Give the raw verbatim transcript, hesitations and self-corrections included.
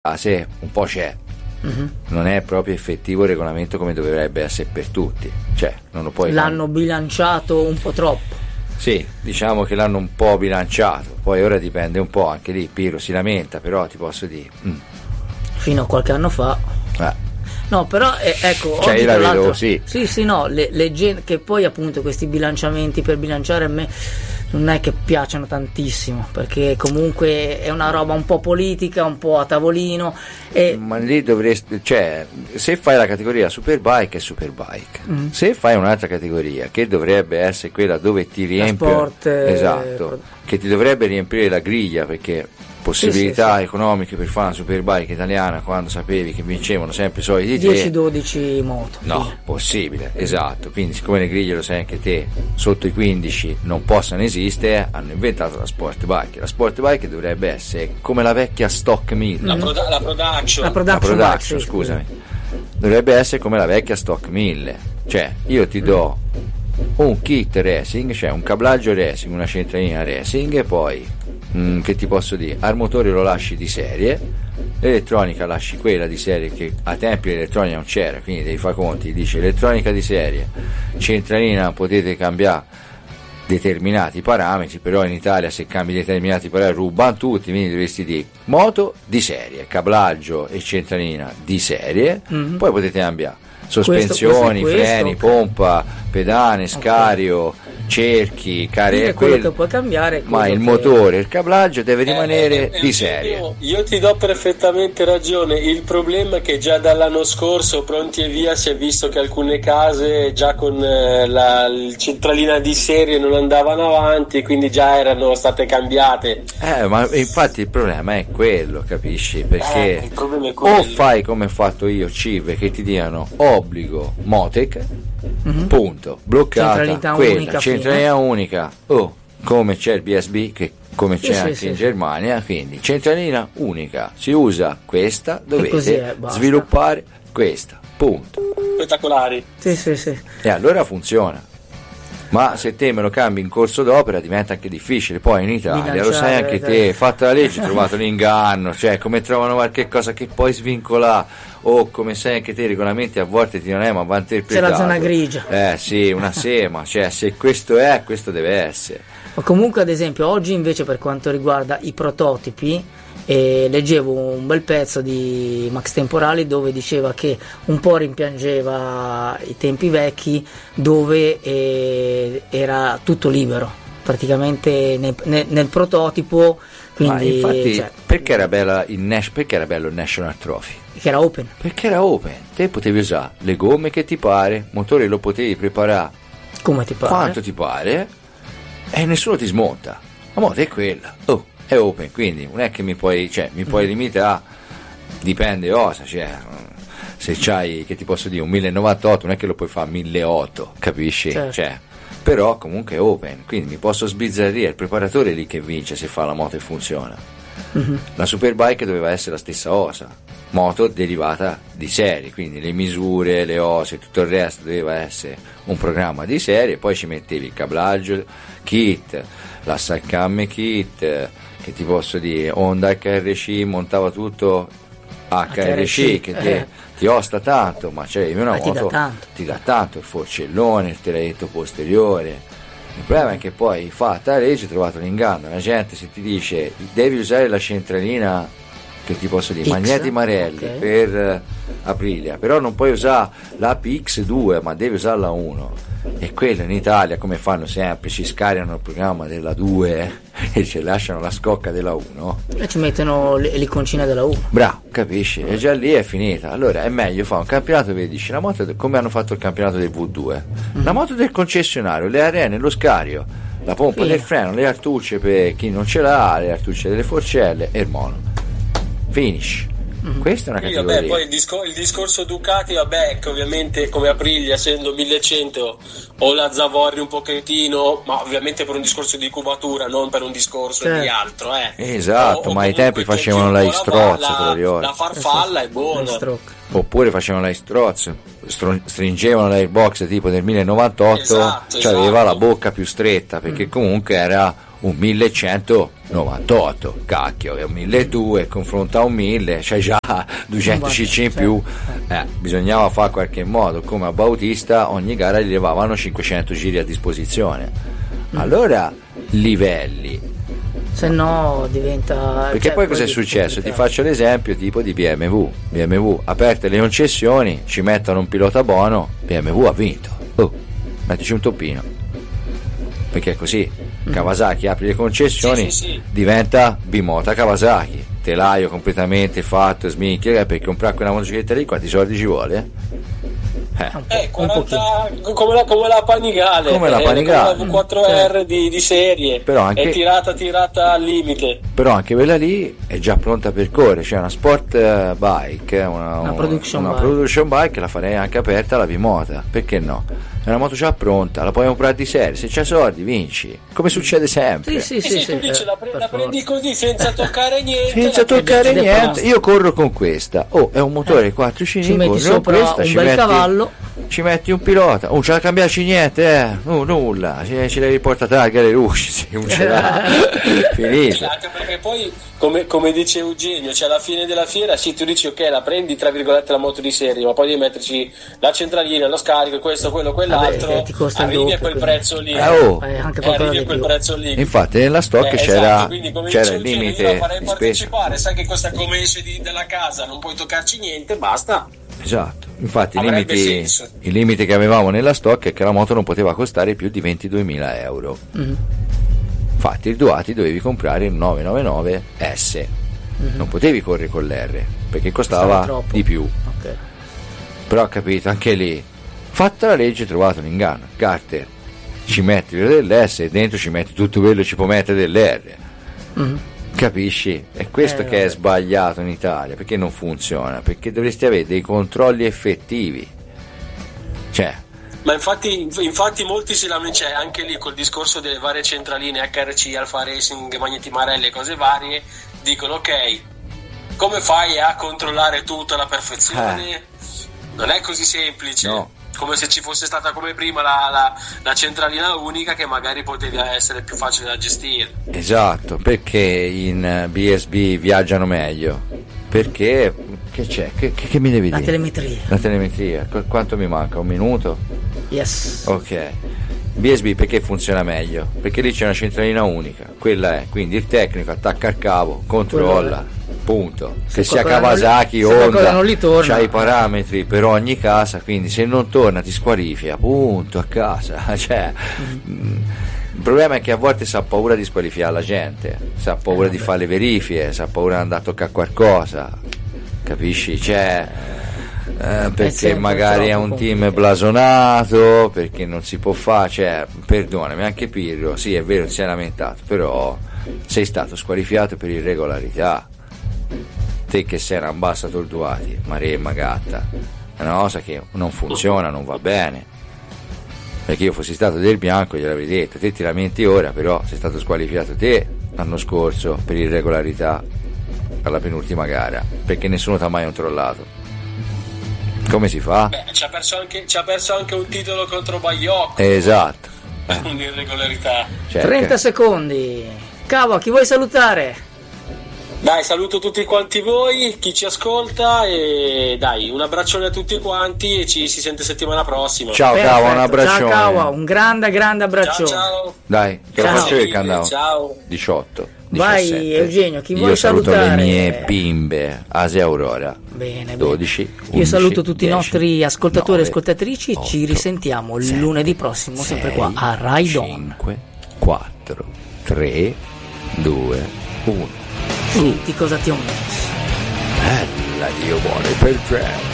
base un po' c'è. Mm-hmm. Non è proprio effettivo il regolamento come dovrebbe essere per tutti, cioè non lo puoi l'hanno fare. Bilanciato un po' troppo. Sì, diciamo che l'hanno un po' bilanciato, poi ora dipende un po', anche lì Piro si lamenta, però ti posso dire mm. fino a qualche anno fa eh. no, però eh, ecco, cioè oggi, io la tra vedo l'altro, sì sì sì no le, le gen- che poi appunto questi bilanciamenti per bilanciare a me non è che piacciono tantissimo, perché comunque è una roba un po' politica, un po' a tavolino e... ma lì dovresti, cioè se fai la categoria Superbike è Superbike, mm. se fai un'altra categoria che dovrebbe essere quella dove ti riempie sport, esatto, eh... che ti dovrebbe riempire la griglia, perché possibilità sì, sì, sì. economiche per fare una Superbike italiana quando sapevi che vincevano sempre i soliti dieci dodici moto no, sì. possibile, esatto, quindi siccome le griglie lo sai anche te, sotto i quindici non possono esistere, hanno inventato la Sport Bike. La Sport Bike dovrebbe essere come la vecchia Stock mille, la, proda- la Production la Production, la production bike, scusami sì. Dovrebbe essere come la vecchia Stock mille, cioè io ti do un kit racing, cioè un cablaggio racing, una centralina racing e poi Mm, che ti posso dire, al motore lo lasci di serie, l'elettronica lasci quella di serie che a tempi l'elettronica non c'era, quindi devi fare conti, dice elettronica di serie, centralina potete cambiare determinati parametri, però in Italia se cambi determinati parametri rubano tutti, quindi dovresti dire moto di serie, cablaggio e centralina di serie, mm-hmm. poi potete cambiare sospensioni, questo, questo freni, questo, pompa, pedane, scario, okay. cerchi, cariche, quello che puoi cambiare, ma il che... motore, il cablaggio deve rimanere eh, eh, di serie. Io, io ti do perfettamente ragione, il problema è che già dall'anno scorso pronti e via si è visto che alcune case già con eh, la il centralina di serie non andavano avanti, quindi già erano state cambiate. Eh, ma infatti il problema è quello, capisci? Perché eh, il problema è quello. O fai come ho fatto io, Cive, che ti diano obbligo Motec, mm-hmm. punto, bloccata centralità quella unica, centralina unica, oh, come c'è il B S B, che come c'è sì, anche sì, in sì. Germania, quindi centralina unica, si usa questa, dovete è, sviluppare questa, punto. Spettacolari. Sì, sì, sì. E allora funziona. Ma se te me lo cambi in corso d'opera diventa anche difficile, poi in Italia lo sai anche te, fatta la legge hai trovato l'inganno, cioè come trovano qualche cosa che poi svincola, o come sai anche te i regolamenti a volte ti non è ma va interpretato, c'è la zona grigia, eh sì, una sema, cioè se questo è, questo deve essere. Ma comunque ad esempio oggi invece per quanto riguarda i prototipi, e leggevo un bel pezzo di Max Temporali dove diceva che un po' rimpiangeva i tempi vecchi dove eh, era tutto libero praticamente nel, nel, nel prototipo, quindi ma infatti cioè, perché era bella il Nash, perché era bello il National Trophy? Perché era open, perché era open, te potevi usare le gomme che ti pare, motore lo potevi preparare come ti pare, quanto ti pare e nessuno ti smonta, la moto è quella, oh, è open, quindi non è che mi puoi, cioè, mi puoi limitare, dipende cosa, cioè, se c'hai, che ti posso dire, un millenovantotto non è che lo puoi fare milleottocento, capisci? Certo. Cioè, però comunque è open, quindi mi posso sbizzarrire, il preparatore è lì che vince se fa la moto e funziona. Mm-hmm. La Superbike doveva essere la stessa cosa, moto derivata di serie, quindi le misure, le ose, tutto il resto doveva essere un programma di serie, poi ci mettevi il cablaggio kit, la salcamme kit, che ti posso dire, Honda H R C montava tutto H R C che ti, eh. ti osta tanto, ma c'è una moto ti dà tanto, ti dà tanto, il forcellone, il teletto posteriore. Il problema è che poi fatta la legge hai trovato l'inganno, la gente se ti dice devi usare la centralina, che ti posso dire, X, Magneti Marelli, okay, per Aprilia, però non puoi usare la P X due ma devi usare la uno, e quello in Italia come fanno sempre, ci scaricano il programma della due e ci lasciano la scocca della uno e ci mettono l'iconcina della uno, bravo, capisci? E già lì è finita. Allora è meglio fare un campionato, vedi, dici la moto come hanno fatto il campionato del V due, mm. la moto del concessionario, le arene, lo scario, la pompa Fino. del freno, le artucce per chi non ce l'ha, le artucce delle forcelle e il mono, finish. Mm-hmm. Questa è una sì, categoria. Vabbè, poi il, discor- il discorso Ducati, vabbè, che ovviamente come Aprilia essendo millecento o la Zavorri un pochettino, ma ovviamente per un discorso di cubatura, non per un discorso certo. di altro, eh. Esatto, o, ma ai tempi facevano la istrozzo, la, la, la farfalla è buona. Oppure facevano la istrozzo, stringevano l'airbox tipo del millenovantotto, esatto, c'aveva esatto. la bocca più stretta, perché mm. comunque era un millecentonovantotto, cacchio, è un milleduecento, confronta un mille, c'hai già duecento cc in più, eh, bisognava fare qualche modo, come a Bautista ogni gara gli levavano cinquecento giri a disposizione, allora livelli, se no diventa, perché cioè, poi cosa è successo? Ti faccio l'esempio tipo di B M W. B M W aperte le concessioni, ci mettono un pilota buono, B M W ha vinto, oh, mettici un toppino, perché è così. Kawasaki apre le concessioni, sì, sì, sì. diventa Bimota Kawasaki, telaio completamente fatto, sminchia, per comprare quella motocicletta lì quanti soldi ci vuole? Eh, eh quaranta, come, la, come la Panigale, come la Panigale, eh, come la V quattro R di, di serie, però anche, è tirata tirata al limite, però anche quella lì è già pronta per correre, cioè una sport bike, una, una, production, una bike. production bike, la farei anche aperta alla Bimota, perché no? È una moto già pronta, la puoi comprare di serie, se c'hai soldi vinci, come succede sempre. Sì, sì, sì, sì, sì, tu sì, dici, eh, la, pre- la prendi così senza toccare niente, senza toccare ed è niente, pronta. io corro con questa, oh, è un motore eh, quattro cilindri, ci metti sopra questa, un ci bel metti, cavallo, ci metti un pilota, oh, c'è da cambiarci niente, eh, no, nulla, ci, ci devi portare targhe le luci, se non ce l'ha, finito. Anche perché poi, come, come dice Eugenio, cioè alla fine della fiera, sì, tu dici ok, la prendi tra virgolette la moto di serie, ma poi devi metterci la centralina, lo scarico, questo, quello, quell'altro. Vabbè, ti costa arrivi doppio, a quel quindi. prezzo lì, Eh, oh. eh, anche eh, arrivi a di quel più. prezzo lì. Infatti nella stock Eh, c'era, esatto, quindi, come c'era dice il Eugenio, limite io la farei di spesa. partecipare, sai che questa commesse di, della casa non puoi toccarci niente, basta. Esatto, infatti i Avrebbe limiti, senso. il limite che avevamo nella stock è che la moto non poteva costare più di ventiduemila euro. Mm-hmm. Infatti il Ducati dovevi comprare il novecentonovantanove S, mm-hmm. non potevi correre con l'R perché Costava costava troppo. di più. Okay. Però ho capito, anche lì, fatta la legge, trovato un inganno. Carter, ci metti quello dell'S e dentro ci metti tutto quello che ci può mettere dell'R. Mm-hmm. Capisci? È questo Eh, che è vabbè. sbagliato in Italia, perché non funziona, perché dovresti avere dei controlli effettivi. Cioè, Ma infatti, infatti molti si lamentano, cioè, anche lì col discorso delle varie centraline H R C, Alfa Racing, Magneti Marelli e cose varie, dicono ok, come fai a controllare tutto alla perfezione? Eh. Non è così semplice. No. Come se ci fosse stata come prima la, la, la centralina unica che magari poteva essere più facile da gestire. esatto, perché in B S B viaggiano meglio? Perché, che c'è? Che, che, che mi devi La dire? telemetria. La telemetria, Qu- quanto mi manca? Un minuto? Yes. Ok. B S B perché funziona meglio? Perché lì c'è una centralina unica, quella è, quindi il tecnico attacca il cavo, controlla, punto. Se Che sia qualcosa non Kawasaki, gli- se qualcosa Honda, non gli torna. c'ha i parametri per ogni casa, quindi se non torna ti squalifica, punto, a casa. Cioè, mm, il problema è che a volte si ha paura di squalificare la gente, si ha paura Eh, di vabbè. fare le verifiche, si ha paura di andare a toccare qualcosa, capisci? Cioè, eh, perché sempre magari è troppo un team complicato. blasonato, perché non si può fare, cioè, perdonami, anche Pirro, sì è vero, ti sei lamentato, però sei stato squalificato per irregolarità. Te che sei un ambassador Ducati, Maremma Gatta, è una cosa che non funziona, non va bene. Perché io fossi stato del bianco gliel'avrei detto, te ti lamenti ora, però sei stato squalificato te l'anno scorso per irregolarità alla penultima gara, perché nessuno ti ha mai controllato. Come si fa? Beh, ci ha perso anche, ci ha perso anche un titolo contro Baiocco. Esatto. Per un'irregolarità. Cioè, trenta che- secondi. Cavo, chi vuoi salutare? Dai, saluto tutti quanti voi, chi ci ascolta e dai, un abbraccione a tutti quanti e ci si sente settimana prossima. Ciao Cava, un Perfetto. abbraccione. Ciao Cavo, un grande grande ciao, abbraccione. ciao. Dai, che Ciao. lo faccio il countdown. Ciao. diciotto, Vai, diciassette. Eugenio, chi Io vuoi saluto salutare? le mie bimbe, Asia Aurora. Bene, dodici, bene. undici, Io saluto tutti dieci, i nostri ascoltatori e nove, ascoltatrici e ci otto, risentiamo il sette, lunedì prossimo, sempre qua a Ride On. cinque, quattro, tre, due, uno. Senti cosa ti ho messo. Bella Dio vuole per tre.